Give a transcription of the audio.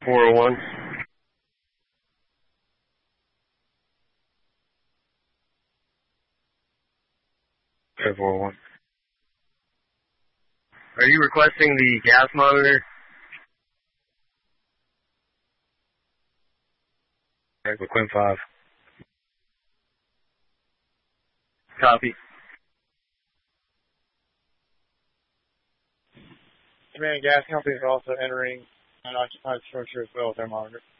401. Okay, 401. Are you requesting the gas monitor? Okay, with Quinn 5. Copy. Command gas companies are also entering unoccupied structure as well with their monitor.